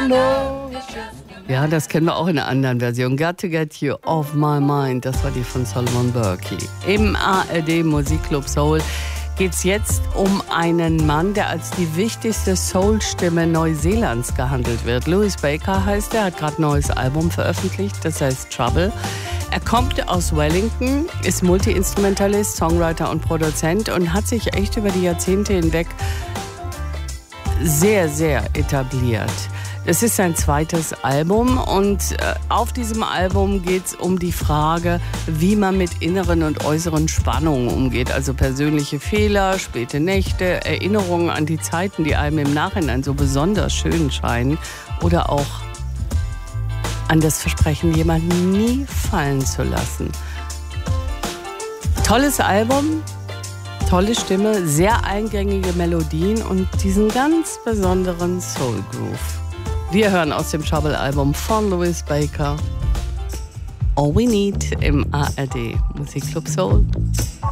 Ja, das kennen wir auch in einer anderen Version. Got to Get You Off My Mind, das war die von Solomon Burke. Im ARD Musikclub Soul geht's jetzt um einen Mann, der als die wichtigste Soul-Stimme Neuseelands gehandelt wird. Louis Baker heißt er, hat gerade ein neues Album veröffentlicht, das heißt Trouble. Er kommt aus Wellington, ist Multi-Instrumentalist, Songwriter und Produzent und hat sich echt über die Jahrzehnte hinweg sehr, sehr etabliert. Das ist sein zweites Album und auf diesem Album geht es um die Frage, wie man mit inneren und äußeren Spannungen umgeht. Also persönliche Fehler, späte Nächte, Erinnerungen an die Zeiten, die einem im Nachhinein so besonders schön scheinen. Oder auch an das Versprechen, jemanden nie fallen zu lassen. Tolles Album, tolle Stimme, sehr eingängige Melodien und diesen ganz besonderen Soul Groove. Wir hören aus dem Trouble-Album von Louis Baker All We Need im ARD Musikclub Soul.